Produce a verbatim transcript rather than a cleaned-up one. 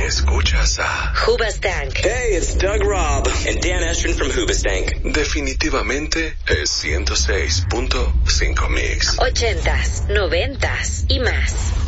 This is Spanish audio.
Escuchas a Hoobastank. Hey, it's Doug Robb and Dan Estrin from Hoobastank. Definitivamente es ciento seis punto cinco Mix. Ochentas, noventas y más.